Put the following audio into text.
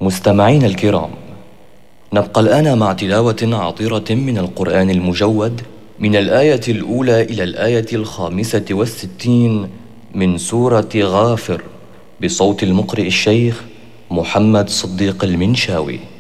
مستمعين الكرام، نبقى الآن مع تلاوة عطرة من القرآن المجود من الآية الأولى إلى الآية 65 من سورة غافر بصوت المقرئ الشيخ محمد صديق المنشاوي.